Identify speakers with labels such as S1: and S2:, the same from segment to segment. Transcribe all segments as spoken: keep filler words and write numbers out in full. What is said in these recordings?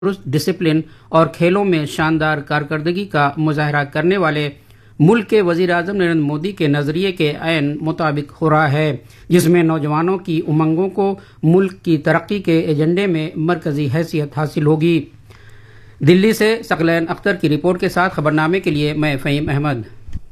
S1: Discipline اور کھیلوں میں شاندار کارکردگی کا مظاہرہ کرنے والے ملک کے وزیر اعظم نریندر مودی کے نظریے کے عین مطابق ہو رہا ہے، جس میں نوجوانوں کی امنگوں کو ملک کی ترقی کے ایجنڈے میں مرکزی حیثیت حاصل ہوگی۔ دلی سے ثقلین اختر کی رپورٹ کے ساتھ خبرنامے کے لیے میں فہیم احمد۔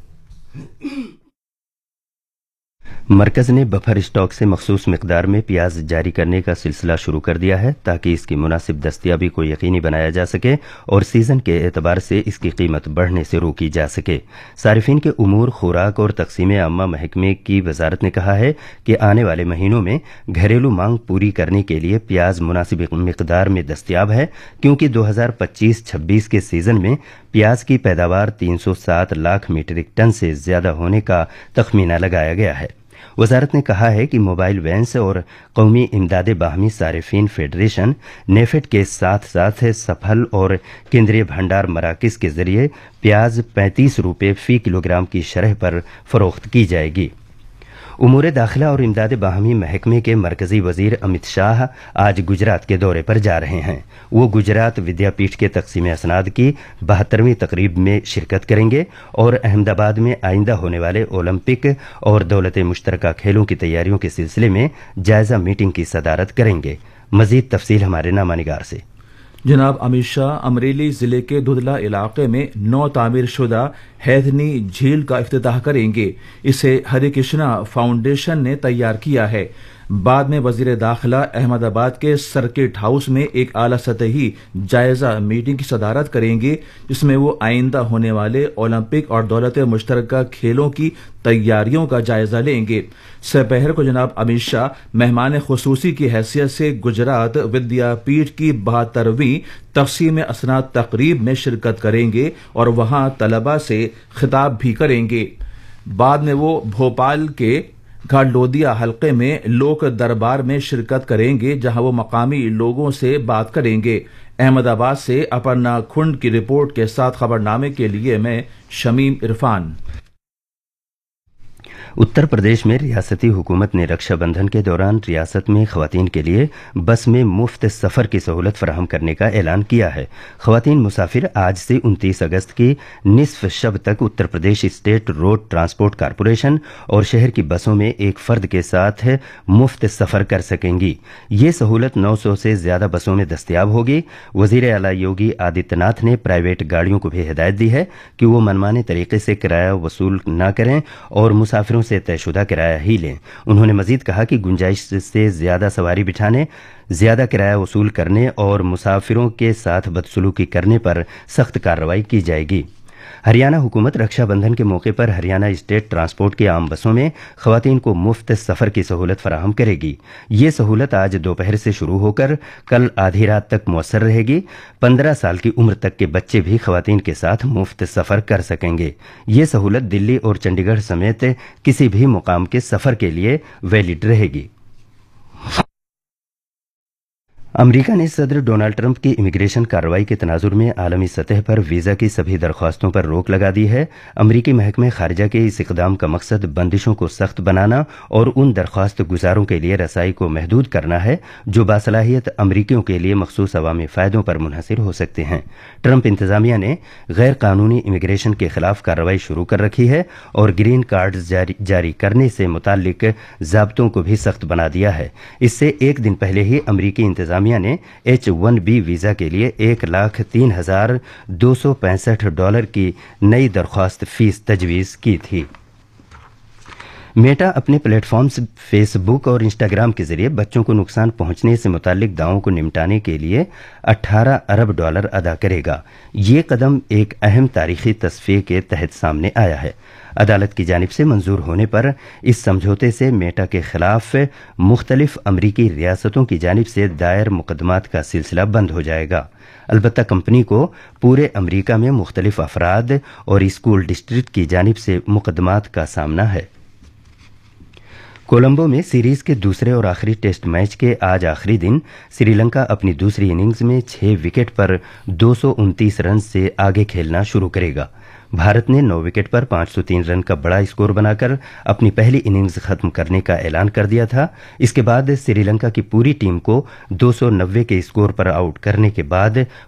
S2: مرکز نے بفر اسٹاک سے مخصوص مقدار میں پیاز جاری کرنے کا سلسلہ شروع کر دیا ہے تاکہ اس کی مناسب دستیابی کو یقینی بنایا جا سکے اور سیزن کے اعتبار سے اس کی قیمت بڑھنے سے روکی جا سکے۔ صارفین کے امور، خوراک اور تقسیم عامہ محکمے کی وزارت نے کہا ہے کہ آنے والے مہینوں میں گھریلو مانگ پوری کرنے کے لیے پیاز مناسب مقدار میں دستیاب ہے، کیونکہ دو ہزار پچیس چھبیس کے سیزن میں پیاز کی پیداوار تین سو سات لاکھ میٹرک ٹن سے زیادہ ہونے کا تخمینہ لگایا گیا ہے۔ وزارت نے کہا ہے کہ موبائل وینس اور قومی امداد باہمی صارفین فیڈریشن نیفیڈ کے ساتھ ساتھ سفل اور کیندری بھنڈار مراکز کے ذریعے پیاز پینتیس روپے فی کلو گرام کی شرح پر فروخت کی جائے گی۔ امور داخلہ اور امداد باہمی محکمے کے مرکزی وزیر امت شاہ آج گجرات کے دورے پر جا رہے ہیں۔ وہ گجرات ودیا پیٹھ کے تقسیم اسناد کی بہترویں تقریب میں شرکت کریں گے اور احمد آباد میں آئندہ ہونے والے اولمپک اور دولت مشترکہ کھیلوں کی تیاریوں کے سلسلے میں جائزہ میٹنگ کی صدارت کریں گے۔ مزید تفصیل ہمارے نامہ نگار سے۔
S3: جناب امت شاہ امریلی ضلع کے دھدلا علاقے میں نو تعمیر شدہ ہیدھنی جھیل کا افتتاح کریں گے۔ اسے ہری کرشنا فاؤنڈیشن نے تیار کیا ہے۔ بعد میں وزیر داخلہ احمد آباد کے سرکٹ ہاؤس میں ایک اعلیٰ سطحی جائزہ میٹنگ کی صدارت کریں گے، جس میں وہ آئندہ ہونے والے اولمپک اور دولت مشترکہ کھیلوں کی تیاریوں کا جائزہ لیں گے۔ سپہر کو جناب امت شاہ مہمان خصوصی کی حیثیت سے گجرات ودیا پیٹھ کی بہترویں تقسیم اسناد تقریب میں شرکت کریں گے اور وہاں طلباء سے خطاب بھی کریں گے۔ بعد میں وہ بھوپال کے گھاٹلودیا حلقے میں لوک دربار میں شرکت کریں گے، جہاں وہ مقامی لوگوں سے بات کریں گے۔ احمد آباد سے اپرنا کھنڈ کی رپورٹ کے ساتھ خبرنامے کے لیے میں شمیم عرفان۔
S2: اتر پردیش میں ریاستی حکومت نے رکشا بندھن کے دوران ریاست میں خواتین کے لیے بس میں مفت سفر کی سہولت فراہم کرنے کا اعلان کیا ہے۔ خواتین مسافر آج سے انتیس اگست کی نصف شب تک Uttar Pradesh state road transport corporation اور شہر کی بسوں میں ایک فرد کے ساتھ مفت سفر کر سکیں گی۔ یہ سہولت نو سو سے زیادہ بسوں میں دستیاب ہوگی۔ وزیر اعلیٰ یوگی آدتیہ ناتھ نے پرائیویٹ گاڑیوں کو بھی ہدایت دی ہے کہ وہ منمانے طریقے سے کرایہ وصول نہ کریں اور مسافروں سے طے شدہ کرایہ ہی لیں۔ انہوں نے مزید کہا کہ گنجائش سے زیادہ سواری بٹھانے، زیادہ کرایہ وصول کرنے اور مسافروں کے ساتھ بدسلوکی کرنے پر سخت کارروائی کی جائے گی۔ ہریانہ حکومت رکشا بندھن کے موقع پر ہریانہ اسٹیٹ ٹرانسپورٹ کی عام بسوں میں خواتین کو مفت سفر کی سہولت فراہم کرے گی۔ یہ سہولت آج دوپہر سے شروع ہو کر کل آدھی رات تک مؤثر رہے گی۔ پندرہ سال کی عمر تک کے بچے بھی خواتین کے ساتھ مفت سفر کر سکیں گے۔ یہ سہولت دلی اور چنڈی گڑھ سمیت کسی بھی مقام کے سفر کے لیے ویلڈ رہے گی۔ امریکہ نے صدر ڈونالڈ ٹرمپ کی امیگریشن کارروائی کے تناظر میں عالمی سطح پر ویزا کی سبھی درخواستوں پر روک لگا دی ہے۔ امریکی محکمہ خارجہ کے اس اقدام کا مقصد بندشوں کو سخت بنانا اور ان درخواست گزاروں کے لیے رسائی کو محدود کرنا ہے جو باصلاحیت امریکیوں کے لیے مخصوص عوامی فائدوں پر منحصر ہو سکتے ہیں۔ ٹرمپ انتظامیہ نے غیر قانونی امیگریشن کے خلاف کارروائی شروع کر رکھی ہے اور گرین کارڈ جاری, جاری کرنے سے متعلق ضابطوں کو بھی سخت بنا دیا ہے۔ اس سے ایک دن پہلے ہی امریکی انتظامیہ نے ایچ ون بی ویزا کے لیے ایک لاکھ تین ہزار دو سو پینسٹھ ڈالر کی نئی درخواست فیس تجویز کی تھی۔ میٹا اپنے پلیٹ فارمز فیس بک اور انسٹاگرام کے ذریعے بچوں کو نقصان پہنچنے سے متعلق دعووں کو نمٹانے کے لیے اٹھارہ ارب ڈالر ادا کرے گا۔ یہ قدم ایک اہم تاریخی تصفیے کے تحت سامنے آیا ہے۔ عدالت کی جانب سے منظور ہونے پر اس سمجھوتے سے میٹا کے خلاف مختلف امریکی ریاستوں کی جانب سے دائر مقدمات کا سلسلہ بند ہو جائے گا۔ البتہ کمپنی کو پورے امریکہ میں مختلف افراد اور اسکول ڈسٹرکٹ کی جانب سے مقدمات کا سامنا ہے۔ कोलंबो में सीरीज के दूसरे और आखिरी टेस्ट मैच के आज आखिरी दिन श्रीलंका अपनी दूसरी इनिंग्स में छह विकेट पर दो सौ उनतीस रन से आगे खेलना शुरू करेगा। भारत ने नौ विकेट पर पाँच सौ तीन रन का बड़ा स्कोर बनाकर अपनी पहली इनिंग्स खत्म करने का ऐलान कर दिया था। इसके बाद श्रीलंका की पूरी टीम को दो सौ नब्बे के स्कोर पर आउट करने के बाद